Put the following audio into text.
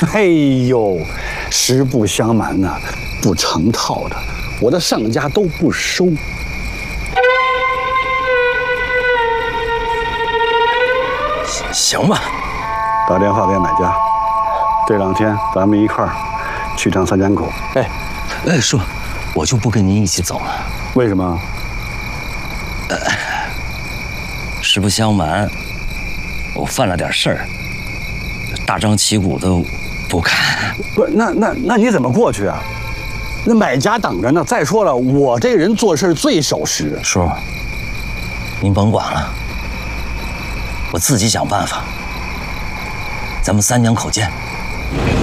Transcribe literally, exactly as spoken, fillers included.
哎呦，实不相瞒呐、啊，不成套的，我的上家都不收。 行吧， 打电话给买家，这两天咱们一块儿去趟三江口。 哎，哎，叔，我就不跟您一起走了。 为什么？ 呃，实不相瞒，我犯了点事儿，大张旗鼓的不敢。 不，那那那你怎么过去啊？那买家等着呢。再说了，我这人做事最守时。 叔，您甭管了，我自己想办法。咱们三江口见。